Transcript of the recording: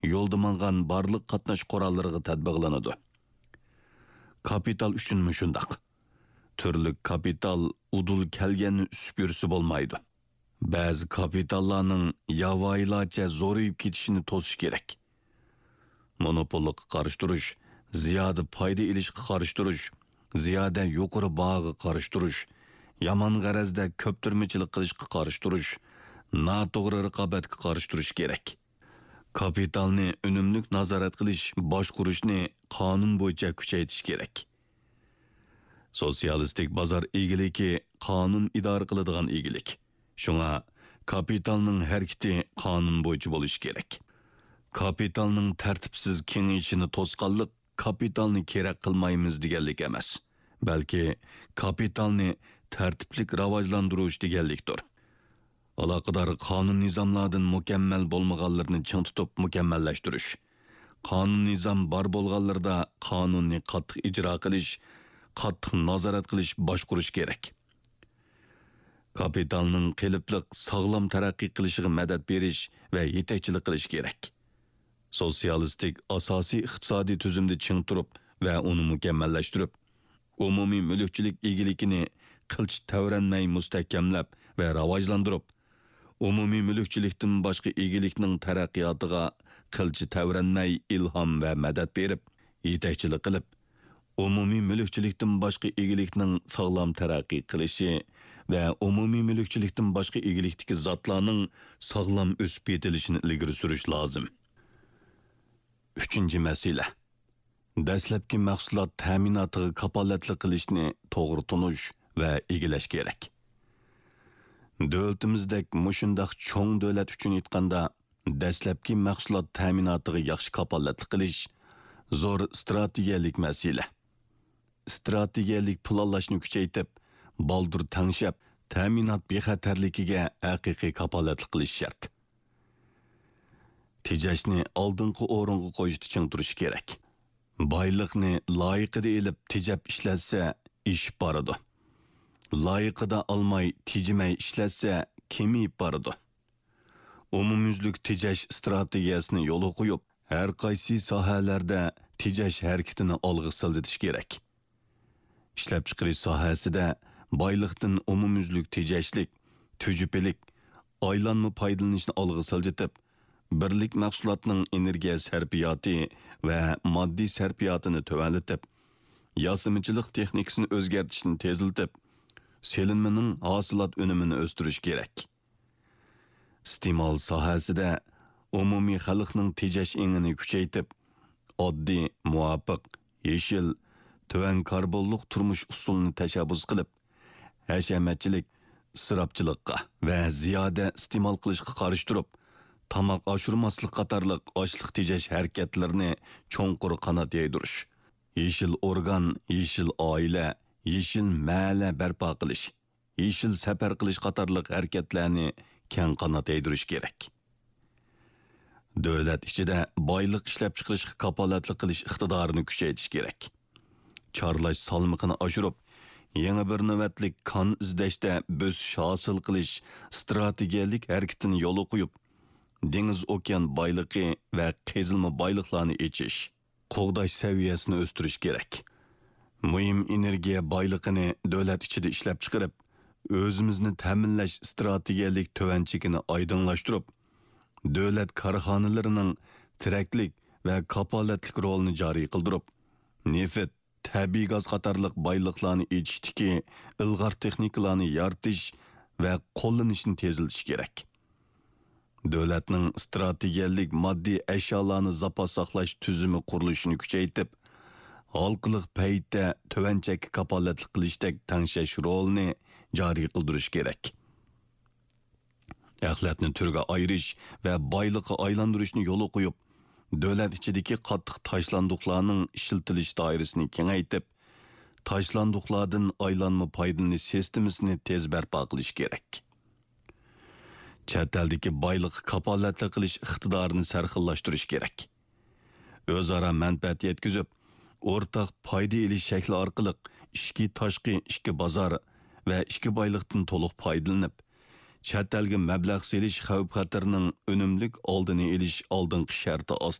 yo'lda mangan barliq qatnash qurallariga tatbiqlanadi. Kapital üçün shundaq. Türlük kapital udul kelgenni üsüp yürüsü bolmaydı. Bazı kapitallarning yavaylarcha zo'rayib ketishini to'sish kerak. Monopollikqa qarshi turish, ziyoda foyda ilishga qarshi turish, ziyoda yuqori bag'ga qarshi turish, yomon g'arazda ko'ptirmachilik qilishga qarshi turish, noto'g'ri raqobatga qarshi turish kerak. Kapitalni unumlik nazorat qilish, boshqurishni qonun bo'yicha kuchaytirish kerak. Sotsialistik bozor egiligi qonun idora qiladigan egilik. Şuna kapitalning harakati qonun bo'yicha bo'lishi kerak. Kapitalning tartibsiz kengayishini to'sqanlik kapitalni kerak qilmaymiz deganlik emas, balki kapitalni tartiblik rivojlantirish deganlikdir. Aloqador qonun nizomlardan mukammal bo'lmaganlarni ching tutib mukammallashtirish, qonun nizom bor bo'lganlarda qonunni qattiq ijro qilish, qattiq nazorat qilish, boshqurish kerak. Kapitalning qilipliq sog'lom taraqqiy qilishiga madad berish va yetakchilik qilish kerak. Sotsialistik asosiy iqtisodiy tuzumda ching turib va uni mukammallashtirib, umumiy mulkchilik egiligini qilch tavranmay mustahkamlab va rivojlantirib, umumiy mulkchilikdan boshqa egilikning taraqqiyotiga qilch tavranmay ilhom va madad berib, yetakchilik qilib, umumiy mulkchilikdan boshqa egilikning sog'lom taraqqiy qilishi ve umumi mülkçilikten başka egilikdeki zatlarının sağlam ösüp yetilişini ilgiri sürüş lazım. Üçüncü mesele. Dastlabki mahsulot ta'minotiga kapolatlik qilishni to'g'ri tunish va egilash kerak. Davlatimizdek mushundaq cho'ng davlat uchun aytganda, dastlabki mahsulot ta'minotiga yaxshi kapolatlik qilish zo'r strategiyalik masala. Strategiyalik planlashni kuchaytirib, baldur tangshab, ta'minot bexatarligiga haqiqiy kapolatlik qilish shart. Tejashni oldingi o'ringa qo'yishni ching turish kerak. Boyliqni loyiqida elib tejab ishlatsa, ish boradi. Loyiqida olmay, tejimay ishlatsa, kemiyib boradi. Umumyuzlik tejash strategiyasini yo'lga qo'yib, har qaysi sohalarda tejash harakatini olg'a siljish kerak. Ishlab chiqarish sohasida boyliqdan umumyuzlik tejashlik, tujublik, aylanma foydalanishni olg'a siljitib, birlik mahsulotning energiya sarfiyoti va moddiy sarfiyotini tuvanlatib, yasimichilik texnikasini o'zgartirishni teziltib, selinmaning hosilot unumini o'stirish kerak. Iste'mol sohasida umumiy xalqning tejash engini kuchaytirib, oddiy, muvofiq, yeshil, tuvan karbonliq turmush usulini tashabbus qilib, hashamatchilik, isrofchilikqa va ziyoda iste'mol qilishga qarshi turib, tamoq oshirmaslik qatorliq ochliq tejash harakatlarini cho'nqur qanot yaydirish, yeshil organ, yeshil oila, yeshil ma'la barpo qilish, yeshil safar qilish qatorliq harakatlarni keng qanot yaydirish kerak. Davlat ichida boylik ishlab chiqarishga kapolatlik qilish iqtidorini kuchaytirish kerak. Chorlash salmiqini oshirib, yangi bir navbatlik kon izlashda bo'sish hosil qilish strategiyalik harakatini yo'lga qo'yib, dengiz okean boyligi va qazilma boyliqlarni echish, qo'g'dash saviyasini o'stirish kerak. Muhim energiya boyligini davlat ichida ishlab chiqarib, o'zimizni ta'minlash strategiyalik tuvanchigini oydinlashtirib, davlat korxonalarining tiraklik va kapolatlik rolini joriy qildirib, neft, tabiiy gaz qatorliq boyliqlarni echishdiki ilg'or texnikalarni yaratish va qo'llanishni tezlatish kerak. Davlatning strategiyalik moddiy ashyolarni zapas saqlash tuzumi qurilishini kuchaytirib, xalqliq paytda tuvanchak kapolatlik qilishdek tangshash rolini joriy qildirish kerak. Axlatni turga ayirish va boyliqqa aylantirishni yo'lga qo'yib, davlat ichidagi qattiq tashlandiqlarning ishlatilish doirasini kengaytirib, tashlandiqlardan aylanma foydalanish sistemasini tez barpo qilish kerak. Chet eldagi boyliq kapolatlik qilish iqtidorini sarxillashtirish kerak. O'zaro manfaat yetkazib, o'rtaq foyda olish shakli orqali ichki tashqi, ichki bozor va ichki boyliqdan to'liq foydalanib, chet elga mablag' selish xavf xatarning unumlik oldini olish oldingi sharti